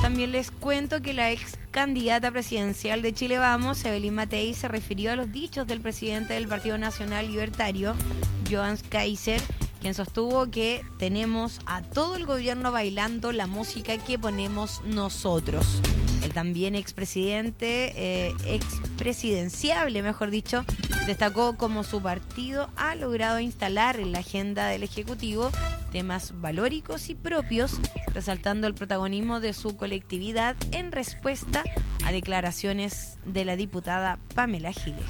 También les cuento que la ex candidata presidencial de Chile Vamos, Evelyn Matei, se refirió a los dichos del presidente del Partido Nacional Libertario, Johann Kaiser, quien sostuvo que tenemos a todo el gobierno bailando la música que ponemos nosotros. El también expresidenciable, mejor dicho, destacó cómo su partido ha logrado instalar en la agenda del Ejecutivo temas valóricos y propios, resaltando el protagonismo de su colectividad en respuesta a declaraciones de la diputada Pamela Giles.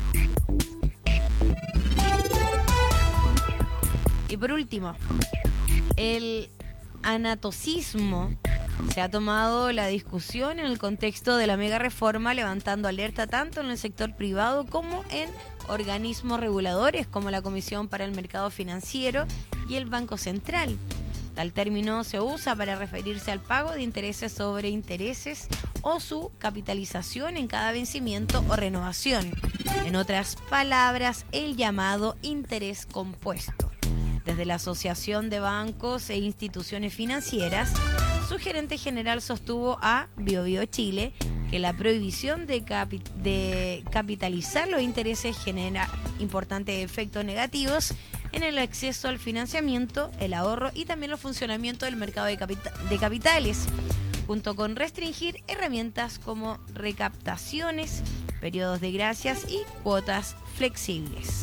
Y por último, el anatocismo se ha tomado la discusión en el contexto de la mega reforma, levantando alerta tanto en el sector privado como en organismos reguladores como la Comisión para el Mercado Financiero y el Banco Central. Tal término se usa para referirse al pago de intereses sobre intereses o su capitalización en cada vencimiento o renovación. En otras palabras, el llamado interés compuesto. Desde la Asociación de Bancos e Instituciones Financieras, su gerente general sostuvo a BioBio Chile que la prohibición de capitalizar los intereses genera importantes efectos negativos en el acceso al financiamiento, el ahorro y también el funcionamiento del mercado de capitales, junto con restringir herramientas como recaptaciones, periodos de gracias y cuotas flexibles.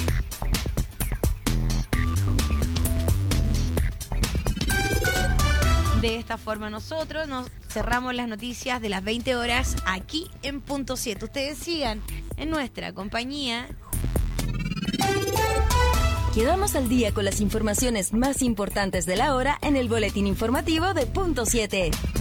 De esta forma nosotros nos cerramos las noticias de las 20 horas aquí en Punto 7. Ustedes sigan en nuestra compañía. Quedamos al día con las informaciones más importantes de la hora en el boletín informativo de Punto 7.